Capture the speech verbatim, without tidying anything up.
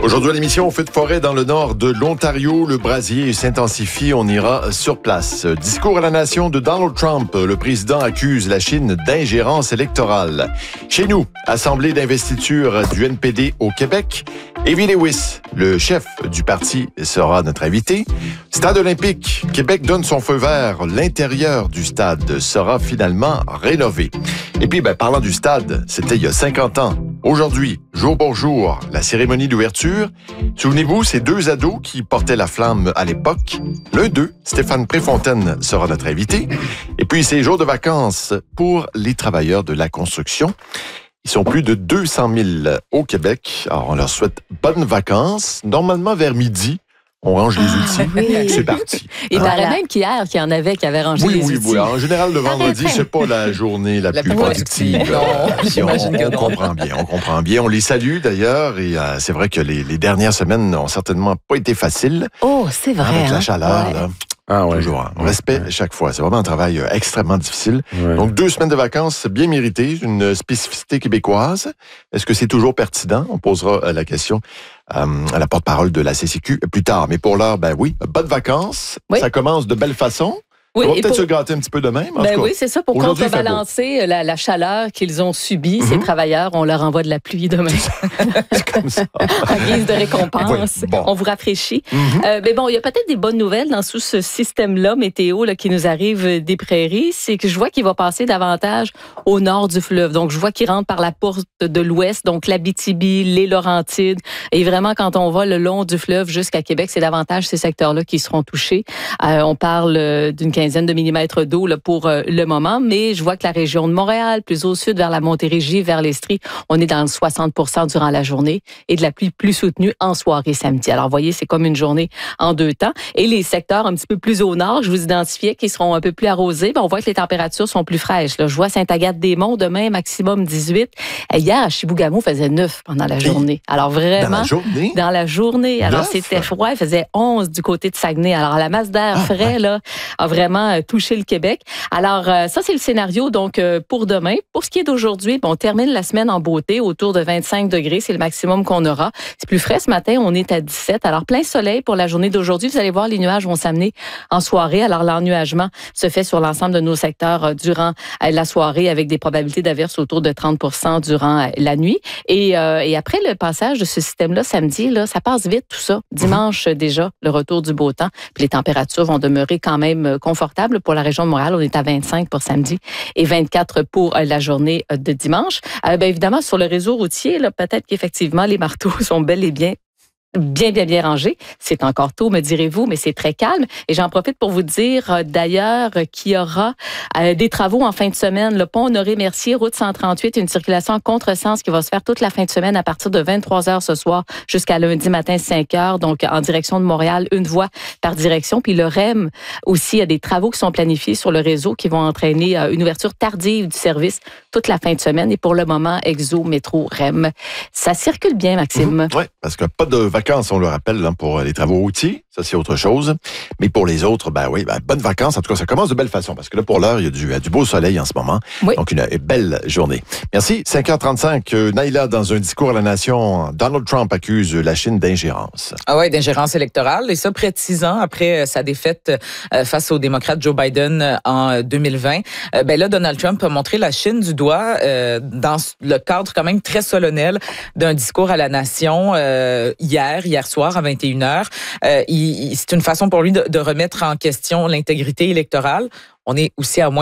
Aujourd'hui à l'émission, feu de forêt dans le nord de l'Ontario. Le brasier s'intensifie. On ira sur place. Discours à la nation de Donald Trump. Le président accuse la Chine d'ingérence électorale. Chez nous, assemblée d'investiture du N P D au Québec. Evie Lewis, le chef du parti, sera notre invité. Stade olympique. Québec donne son feu vert. L'intérieur du stade sera finalement rénové. Et puis, ben, parlant du stade, c'était il y a cinquante ans. Aujourd'hui, jour pour jour, la cérémonie d'ouverture. Souvenez-vous, ces deux ados qui portaient la flamme à l'époque. L'un d'eux, Stéphane Préfontaine, sera notre invité. Et puis, c'est jour de vacances pour les travailleurs de la construction. Ils sont plus de deux cent mille au Québec. Alors, on leur souhaite bonnes vacances. Normalement, vers midi, on range les outils. Ah, oui. C'est parti. Il hein? paraît même qu'hier, qu'il y en avait qui avaient rangé oui, les oui, outils. Oui, En général, le vendredi, c'est pas la journée la, La plus plus productive. Non, Puis on, j'imagine que on non. comprend bien, on comprend bien. On les salue d'ailleurs et euh, c'est vrai que les, les dernières semaines n'ont certainement pas été faciles. Oh, c'est vrai. Avec hein? la chaleur, Ouais. là. Ah ouais. Toujours, hein. Ouais, respect ouais. chaque fois. C'est vraiment un travail euh, extrêmement difficile. Ouais. Donc, deux semaines de vacances bien méritées, une spécificité québécoise. Est-ce que c'est toujours pertinent? On posera euh, la question euh, à la porte-parole de la C C Q plus tard. Mais pour l'heure, ben oui, bonnes vacances. Oui. Ça commence de belle façon. Oui, on va et peut-être pour- se gâter un petit peu demain. mais en Ben tout cas, oui, c'est ça, pour aujourd'hui, il fait beau. contrebalancer la, la chaleur qu'ils ont subie, ces Mhm. travailleurs. On leur envoie de la pluie demain C'est comme ça. en guise de récompense. Oui, bon. On vous rafraîchit. Mhm. Euh, mais bon, il y a peut-être des bonnes nouvelles dans tout ce système-là, météo, là, qui nous arrive des prairies. C'est que je vois qu'il va passer davantage au nord du fleuve. Donc, je vois qu'il rentre par la porte de l'ouest, donc l'Abitibi, les Laurentides. Et vraiment, quand on va le long du fleuve jusqu'à Québec, c'est davantage ces secteurs-là qui seront touchés. Euh, on parle euh, d'une quinzaine de millimètres d'eau là, pour euh, le moment, mais je vois que la région de Montréal, plus au sud, vers la Montérégie, vers l'Estrie, on est dans le soixante pour cent durant la journée et de la pluie plus soutenue en soirée samedi. Alors, vous voyez, c'est comme une journée en deux temps. Et les secteurs un petit peu plus au nord, je vous identifiais, qui seront un peu plus arrosés, ben, on voit que les températures sont plus fraîches. Là. Je vois Sainte-Agathe-des-Monts demain, maximum dix-huit. Et hier, à Chibougamau, faisait neuf pendant la journée. Alors, vraiment... Dans la journée? Dans la journée. Alors, Neuf? c'était froid. Il faisait onze du côté de Saguenay. Alors, la masse d'air Ah, frais, ouais. là, a vraiment euh, touché le Québec. Alors, euh, ça, c'est le scénario, donc, euh, pour demain. Pour ce qui est d'aujourd'hui, bon, on termine la semaine en beauté, autour de vingt-cinq degrés. C'est le maximum qu'on aura. C'est plus frais ce matin. On est à dix-sept. Alors, plein soleil pour la journée d'aujourd'hui. Vous allez voir, les nuages vont s'amener en soirée. Alors, l'ennuagement se fait sur l'ensemble de nos secteurs euh, durant euh, la soirée avec des probabilités d'averse autour de trente pour cent durant euh, la nuit. Et, euh, et après le passage de ce système-là samedi, là, ça passe vite tout ça. Dimanche euh, déjà, le retour du beau temps. Puis les températures vont demeurer quand même euh, confortables pour la région de Montréal. On est à vingt-cinq pour samedi et vingt-quatre pour euh, la journée euh, de dimanche. Euh, bien évidemment, sur le réseau routier, là, peut-être qu'effectivement, les marteaux sont bel et bien bien, bien, bien rangé. C'est encore tôt, me direz-vous, mais c'est très calme. Et j'en profite pour vous dire, euh, d'ailleurs, euh, qu'il y aura euh, des travaux en fin de semaine. Le pont Honoré-Mercier, route cent trente-huit, une circulation en contresens qui va se faire toute la fin de semaine à partir de vingt-trois heures ce soir jusqu'à lundi matin cinq heures. Donc, en direction de Montréal, une voie par direction. Puis le R E M aussi, il y a des travaux qui sont planifiés sur le réseau qui vont entraîner euh, une ouverture tardive du service toute la fin de semaine. Et pour le moment, Exo, Métro, R E M. Ça circule bien, Maxime. Oui, parce que pas de vacances, on le rappelle, hein, pour les travaux routiers. Ça, c'est autre chose. Mais pour les autres, ben oui, ben, bonnes vacances. En tout cas, ça commence de belle façon parce que là, pour l'heure, il y a du, du beau soleil en ce moment. Oui. Donc, une, une belle journée. Merci. cinq heures trente-cinq, euh, Naïla, dans un discours à la nation, Donald Trump accuse la Chine d'ingérence. Ah ouais, d'ingérence électorale. Et ça, près de six ans après sa défaite euh, face au démocrate Joe Biden euh, en deux mille vingt. Euh, ben là, Donald Trump a montré la Chine du doigt euh, dans le cadre quand même très solennel d'un discours à la nation euh, hier, hier soir à vingt et une heures. Euh, il, il, c'est une façon pour lui de, de remettre en question l'intégrité électorale. On est aussi à moins